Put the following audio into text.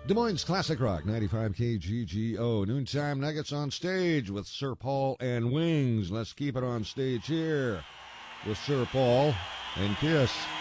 Des Moines Classic Rock, 95 KGGO. Noontime Nuggets on stage with Sir Paul and Wings. Let's keep it on stage here with Sir Paul and Kiss.